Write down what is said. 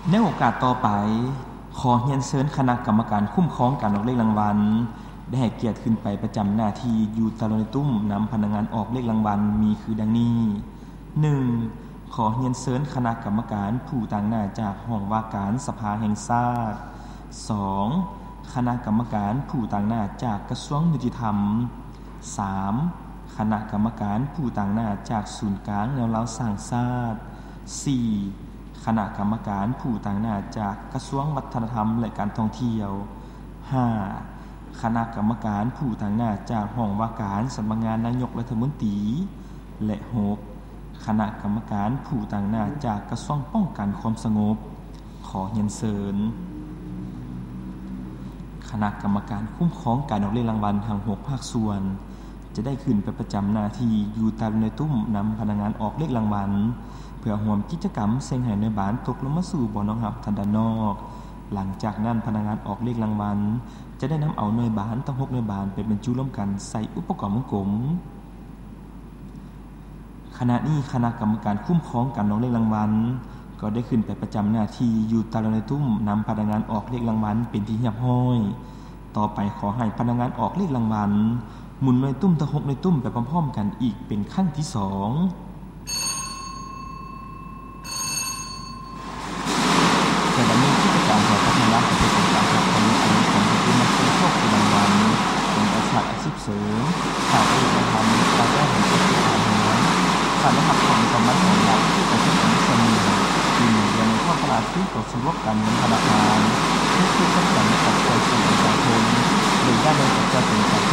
ในโอกาสต่อไปขอเรียนเชิญคณะกรรมการคุ้มครองการออกเลขรางวัลได้ให้เกียรติขึ้นไปประจำหน้าที่อยู่ตะลอในตุ้มนำพนักงานออกเลขรางวัลมีคือดังนี้ 1. ขอเรียนเชิญคณะกรรมการผู้ต่างหน้าจากห้องว่าการสภาแห่งชาติ 2. คณะกรรมการผู้ต่างหน้าจากกระทรวงยุติธรรม 3. คณะกรรมการผู้ต่างหน้าจากศูนย์กลางแนวเล้าสร้างชาติ 4. คณะกรรมการผู้ต่างหน้าจากกระทรวงวัฒนธรรมและการท่องเที่ยว 5. คณะกรรมการผู้ต่างหน้าจากห้องว่าการสำนักงานนายกรัฐมนตรีและ 6. คณะกรรมการผู้ต่างหน้าจากกระทรวงป้องกันความสงบขอเรียนเชิญคณะกรรมการคุ้มครองการออกเลขรางวัลทั้ง6ภาคส่วนจะได้ขึ้นไปประจำหน้าที่อยู่ตามในตุ้มนำพนักงานออกเลขรางวัลเพื่อร่วมกิจกรรมเสี่ยงให้หน่วยบานตกลงมาสู่บ่อน้องหับทางด้านนอกหลังจากนั้นพนักงานออกเลขรางวัลจะได้นำเอาหน่วยบานทั้ง6หน่วยบานไปบรรจุร่วมกันใส่อุปกรณ์วงกลมขณะนี้คณะกรรมการคุ้มครองการออกเลขรางวัลก็ได้ขึ้นไปประจำหน้าที่อยู่ตามในตุ้มนำพนักงานออกเลขรางวัลเป็นที่เรียบร้อยต่อไปขอให้พนักงานออกเลขรางวัลหมุนหน่วยตุ้มทั้ง6หน่วยตุ้มไปพร้อมๆกันอีกเป็นครั้งที่2แต่ดำเนินกิจการของพัฒนาประเทศของการจัดทำอาชีพของผู้นักเป็นครอบครัวรางวัลเป็นอาชีพเสริมข่าวประชาธรรมการแก้ปัญหาสุขภาพหัวการได้รับความสามารถของรัฐที่ประชาชนสนับสนุนที่มีในข้อตลาดที่ต่อสู้กับการเงินธนาคารที่คือต้องการในการช่วยเหลือประชาชนโดยได้ในการจัดเป็นการ